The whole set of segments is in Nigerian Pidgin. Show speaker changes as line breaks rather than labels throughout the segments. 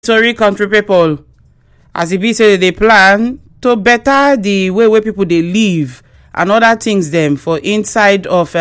Sorry, country people, as e be say they plan to better the way people they live and other things them for inside of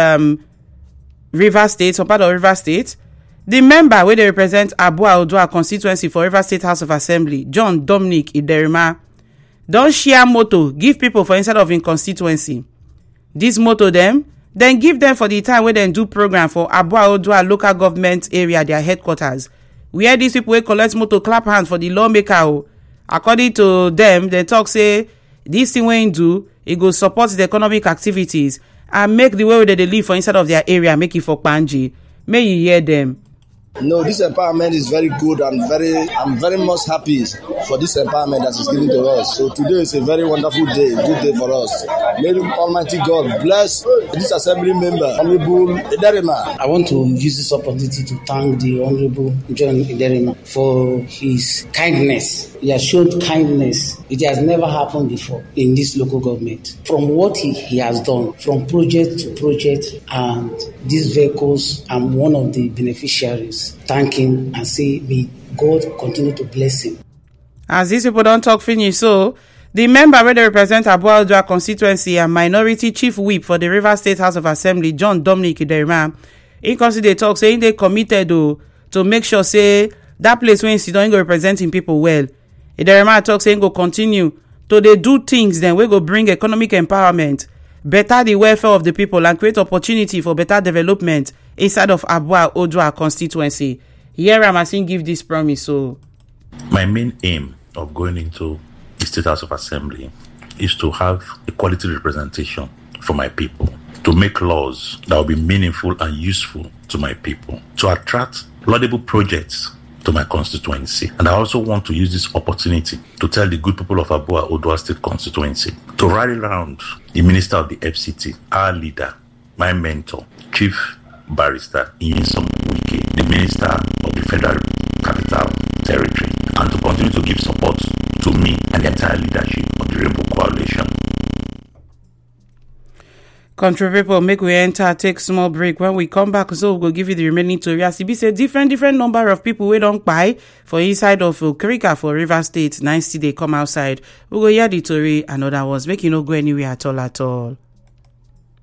Rivers State, some part of Rivers State. The member where they represent Abua Odua constituency for Rivers State House of Assembly, John Dominic Iderima, don't share motto give people for inside of in constituency. This motto then give them for the time where they do program for Abua Odua local government area, their headquarters. Where these people will collect motto clap hands for the lawmaker. According to them, they talk say this thing when do it go support the economic activities and make the way that they live for inside of their area, make it for Panji. May you hear them.
No, this empowerment is very good and I'm very much happy for this empowerment that is given to us. So today is a very wonderful day, good day for us. May Almighty God bless this assembly member, Honorable Iderima.
I want to use this opportunity to thank the Honorable John Iderima for his kindness. He has shown kindness. It has never happened before in this local government. From what he has done, from project to project, and these vehicles, I'm one of the beneficiaries. Thank him and say, may God continue to bless him.
As these people don't talk finish, so the member where they represent Abua Odua constituency and minority chief whip for the Rivers State House of Assembly, John Dominic Iderima, in consider they talk saying they committed to make sure say that place when he don't go representing people well. Iderima talk saying go continue to they do things then we go bring economic empowerment, better the welfare of the people and create opportunity for better development inside of Abua Odua constituency. Here I must give this promise. So
my main aim of going into the State House of Assembly is to have a quality representation for my people, to make laws that will be meaningful and useful to my people, to attract laudable projects to my constituency. And I also want to use this opportunity to tell the good people of Abua Odua State constituency to rally around the Minister of the FCT, our leader, my mentor, Chief Barrister Nyesom Wike, the Minister of the Federal Capital Territory, and to continue to give support to me and the entire leadership of the Rainbow Coalition.
Country people, make we enter, take small break. When we come back, so we'll give you the remaining story. As it say different number of people we don't buy for inside of Krika for River State. Nice they come outside. We go hear the story and other ones. Make you not go anywhere at all.